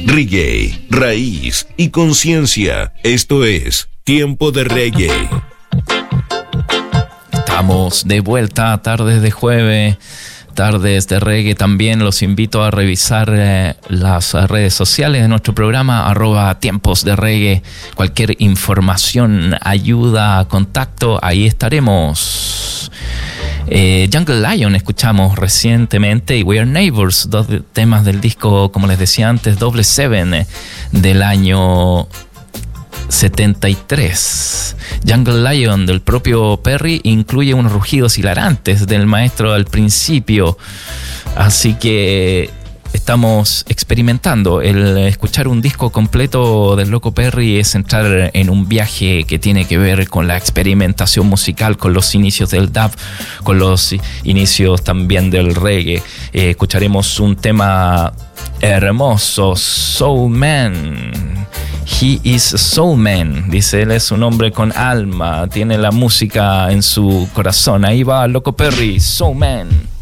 Reggae, raíz y conciencia. Esto es Tiempo de Reggae. Estamos de vuelta, tardes de jueves, tardes de reggae. También los invito a revisar las redes sociales de nuestro programa, @tiempos de reggae. Cualquier información, ayuda, contacto, ahí estaremos. Jungle Lion escuchamos recientemente y We Are Neighbors, dos temas del disco, como les decía antes, Double Seven del año 73. Jungle Lion del propio Perry incluye unos rugidos hilarantes del maestro al principio, así que estamos experimentando. El escuchar un disco completo del Loco Perry es entrar en un viaje que tiene que ver con la experimentación musical, con los inicios del dub, con los inicios también del reggae. Escucharemos un tema hermoso, Soul Man. He is a soul man, dice él, es un hombre con alma, tiene la música en su corazón. Ahí va Loco Perry, Soul Man.